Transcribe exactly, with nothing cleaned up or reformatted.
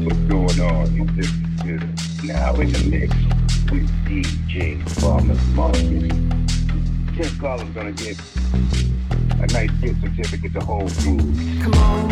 what's going on. You listen to Now in the Mix with D J Farmer's Market. Tim Collins gonna get a nice gift certificate to Whole Foods. Come on.